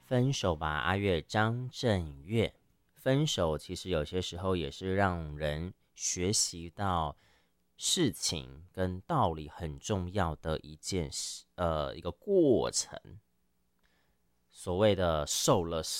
分手吧，阿月张震岳。分手其实有些时候也是让人学习到事情跟道理很重要的一件事，一个过程。所谓的受了